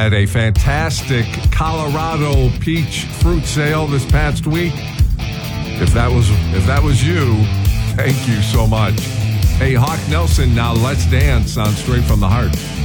had a fantastic Colorado peach fruit sale this past week. If that was you, thank you so much. Hey, Hawk Nelson, now let's dance on Straight from the Heart.